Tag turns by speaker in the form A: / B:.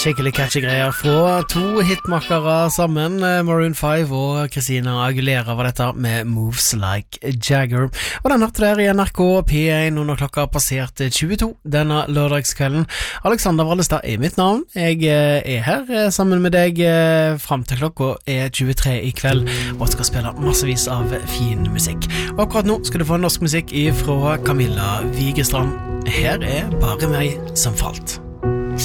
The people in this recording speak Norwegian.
A: Skikkelig catchy greier fra to hitmakere sammen, Maroon 5 og Christina Aguilera var dette med Moves Like Jagger. Og den hørte der i NRK P1 når klokka passerte 22 denne lørdagskvelden. Alexander Wallestad er mitt navn. Jeg er her sammen med deg frem til klokka er 23 i kveld og skal spille massevis av fin musikk. Og akkurat nå skal du få norsk musikk fra Camilla Wigestrand. Her er Bare meg som falt.